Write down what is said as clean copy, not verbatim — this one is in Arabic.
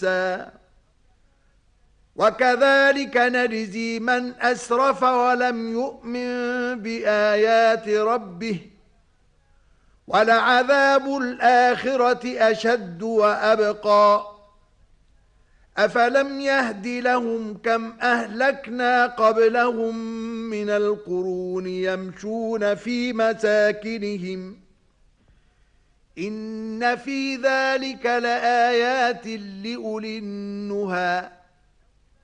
وكذلك نجزي من أسرف ولم يؤمن بآيات ربه ولعذاب الآخرة أشد وأبقى أفلم يهد لهم كم أهلكنا قبلهم من القرون يمشون في مساكنهم إن في ذلك لآيات لأولي النهى